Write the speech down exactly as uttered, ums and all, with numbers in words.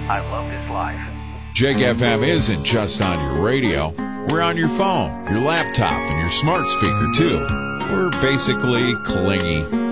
I love this life. Jake F M isn't just on your radio. We're on your phone, your laptop, and your smart speaker, too. We're basically clingy.